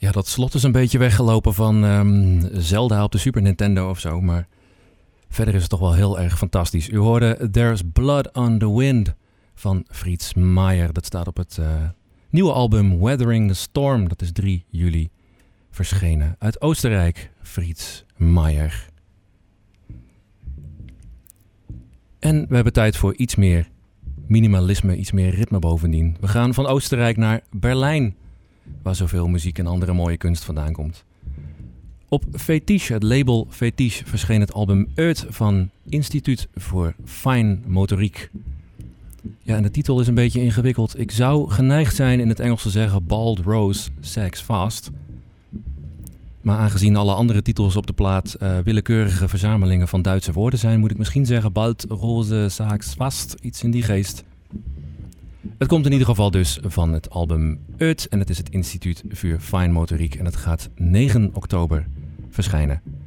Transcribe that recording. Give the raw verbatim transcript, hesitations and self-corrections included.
Ja, dat slot is een beetje weggelopen van um, Zelda op de Super Nintendo of zo. Maar verder is het toch wel heel erg fantastisch. U hoorde There's Blood on the Wind van Frits Maier. Dat staat op het uh, nieuwe album Weathering the Storm. Dat is drie juli verschenen. Uit Oostenrijk, Frits Maier. En we hebben tijd voor iets meer minimalisme, iets meer ritme bovendien. We gaan van Oostenrijk naar Berlijn, waar zoveel muziek en andere mooie kunst vandaan komt. Op Fetiche, het label Fetiche, verscheen het album Earth van Instituut voor Fine Motoriek. Ja, en de titel is een beetje ingewikkeld. Ik zou geneigd zijn in het Engels te zeggen Bald Rose Sax Fast. Maar aangezien alle andere titels op de plaat uh, willekeurige verzamelingen van Duitse woorden zijn, moet ik misschien zeggen Bald Rose Sax Fast, iets in die geest. Het komt in ieder geval dus van het album Earth en het is het Instituut voor Fine Motoriek en het gaat negen oktober verschijnen.